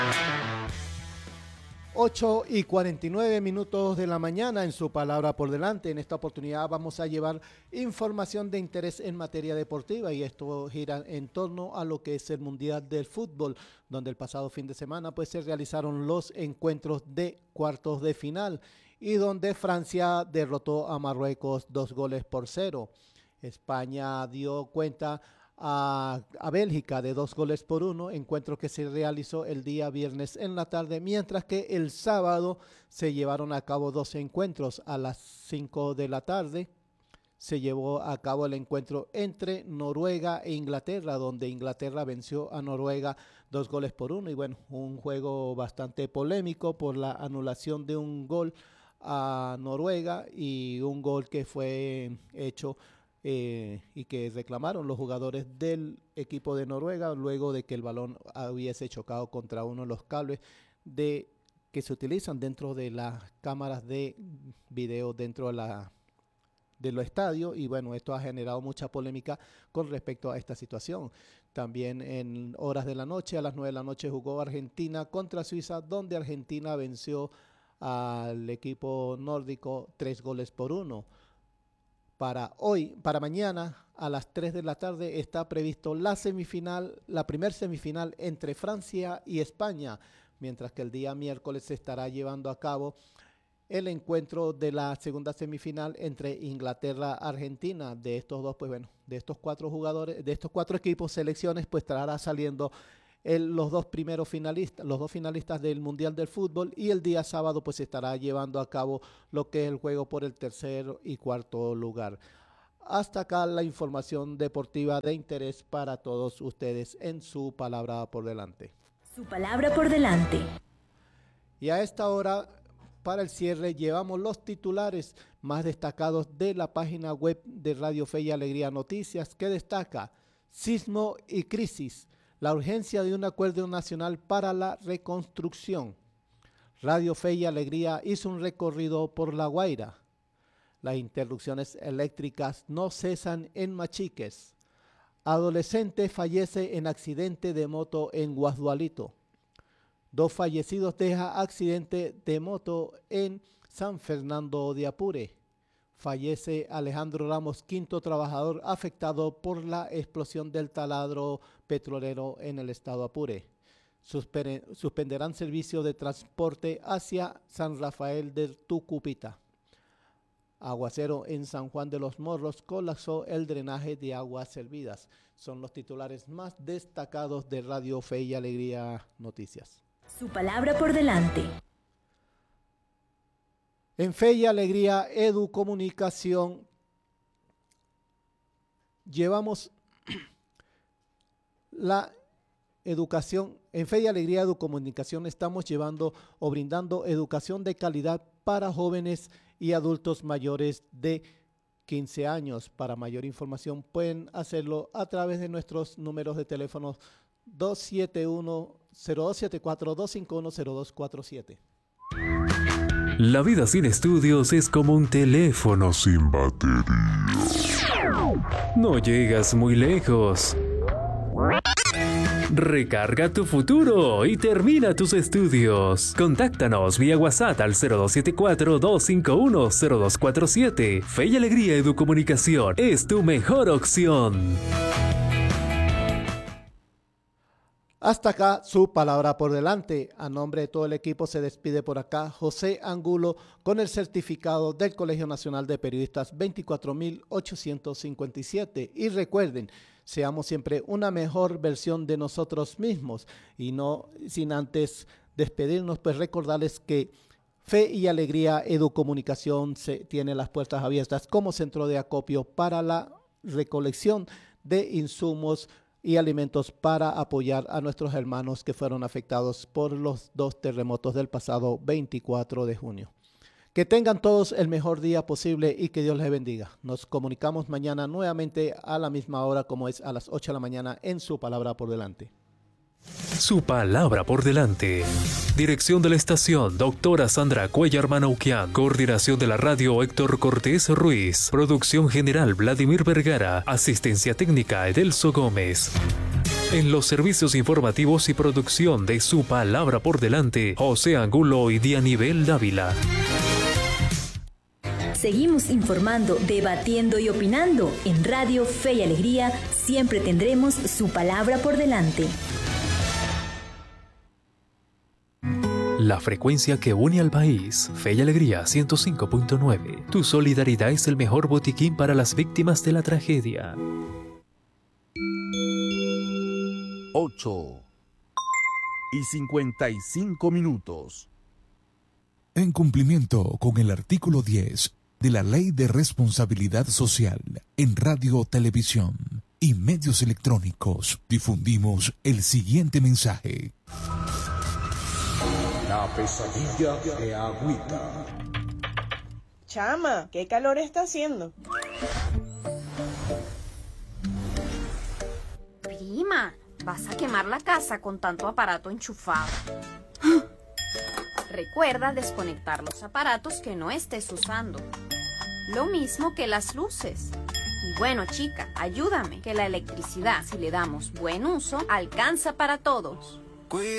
8:49 de la mañana en su palabra por delante. En esta oportunidad vamos a llevar información de interés en materia deportiva y esto gira en torno a lo que es el Mundial del Fútbol, donde el pasado fin de semana pues se realizaron los encuentros de cuartos de final y donde Francia derrotó a Marruecos 2-0. España dio cuenta a Bélgica de 2-1, encuentro que se realizó el día viernes en la tarde, mientras que el sábado se llevaron a cabo dos encuentros. A las 5 de la tarde se llevó a cabo el encuentro entre Noruega e Inglaterra, donde Inglaterra venció a Noruega 2-1 y bueno, un juego bastante polémico por la anulación de un gol a Noruega y un gol que fue hecho y que reclamaron los jugadores del equipo de Noruega luego de que el balón hubiese chocado contra uno de los cables que se utilizan dentro de las cámaras de video dentro de los estadios y bueno, esto ha generado mucha polémica con respecto a esta situación. También en horas de la noche, a las 9 de la noche jugó Argentina contra Suiza, donde Argentina venció al equipo nórdico 3-1. Para mañana a las 3 de la tarde está previsto la primera semifinal entre Francia y España, mientras que el día miércoles se estará llevando a cabo el encuentro de la segunda semifinal entre Inglaterra-Argentina. De estos dos, pues bueno, de estos cuatro jugadores, de estos cuatro equipos, selecciones, pues estará saliendo los dos finalistas del Mundial del Fútbol y el día sábado pues se estará llevando a cabo lo que es el juego por el tercer y cuarto lugar. Hasta acá la información deportiva de interés para todos ustedes en su palabra por delante. Su palabra por delante. Y a esta hora, para el cierre, llevamos los titulares más destacados de la página web de Radio Fe y Alegría Noticias, que destaca: sismo y crisis. La urgencia de un acuerdo nacional para la reconstrucción. Radio Fe y Alegría hizo un recorrido por La Guaira. Las interrupciones eléctricas no cesan en Machiques. Adolescente fallece en accidente de moto en Guasdualito. 2 fallecidos deja accidente de moto en San Fernando de Apure. Fallece Alejandro Ramos, quinto trabajador afectado por la explosión del taladro petrolero en el estado Apure. Suspenderán servicio de transporte hacia San Rafael del Tucupita. Aguacero en San Juan de los Morros colapsó el drenaje de aguas servidas. Son los titulares más destacados de Radio Fe y Alegría Noticias. Su palabra por delante. En Fe y Alegría Educomunicación llevamos la educación. En Fe y Alegría Educomunicación estamos llevando o brindando educación de calidad para jóvenes y adultos mayores de 15 años. Para mayor información pueden hacerlo a través de nuestros números de teléfono 271-0274, 251-0247. La vida sin estudios es como un teléfono sin batería. No llegas muy lejos. Recarga tu futuro y termina tus estudios. Contáctanos vía WhatsApp al 0274-251-0247. Fe y Alegría Educomunicación es tu mejor opción. Hasta acá su palabra por delante. A nombre de todo el equipo se despide por acá José Angulo con el certificado del Colegio Nacional de Periodistas 24.857. Y recuerden, seamos siempre una mejor versión de nosotros mismos. Y no sin antes despedirnos, pues recordarles que Fe y Alegría Educomunicación tiene las puertas abiertas como centro de acopio para la recolección de insumos y alimentos para apoyar a nuestros hermanos que fueron afectados por los 2 terremotos del pasado 24 de junio. Que tengan todos el mejor día posible y que Dios les bendiga. Nos comunicamos mañana nuevamente a la misma hora, como es a las 8 de la mañana, en Su Palabra por Delante. Su palabra por delante. Dirección de la estación, doctora Sandra Cuellar Manauquian. Coordinación de la radio, Héctor Cortés Ruiz. Producción general, Vladimir Vergara. Asistencia técnica, Edelso Gómez. En los servicios informativos y producción de Su Palabra por Delante, José Angulo y Dianibel Dávila. Seguimos informando, debatiendo y opinando. En Radio Fe y Alegría siempre tendremos su palabra por delante. La frecuencia que une al país, Fe y Alegría 105.9. Tu solidaridad es el mejor botiquín para las víctimas de la tragedia. 8:55. En cumplimiento con el artículo 10 de la Ley de Responsabilidad Social en Radio, Televisión y Medios Electrónicos, difundimos el siguiente mensaje. La pesadilla de Agüita. Chama, ¿qué calor está haciendo? Prima, vas a quemar la casa con tanto aparato enchufado. Recuerda desconectar los aparatos que no estés usando. Lo mismo que las luces. Y bueno, chica, ayúdame, que la electricidad, si le damos buen uso, alcanza para todos.